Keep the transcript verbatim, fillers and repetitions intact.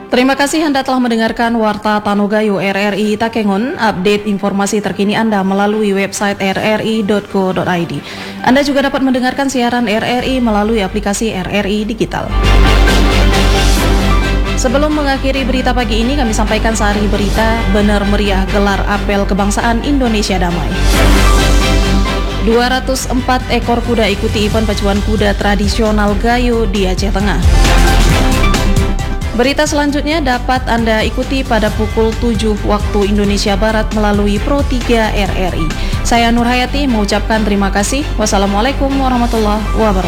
Terima kasih Anda telah mendengarkan Warta Tanugayu R R I Takengon. Update informasi terkini Anda melalui website r r i dot co dot i d. Anda juga dapat mendengarkan siaran R R I melalui aplikasi R R I Digital. Sebelum mengakhiri berita pagi ini, kami sampaikan sehari berita benar meriah gelar apel kebangsaan Indonesia Damai. dua ratus empat ekor kuda ikuti event pacuan kuda tradisional Gayo di Aceh Tengah. Berita selanjutnya dapat Anda ikuti pada pukul tujuh waktu Indonesia Barat melalui Pro tiga R R I. Saya Nur Hayati mengucapkan terima kasih. Wassalamualaikum warahmatullahi wabarakatuh.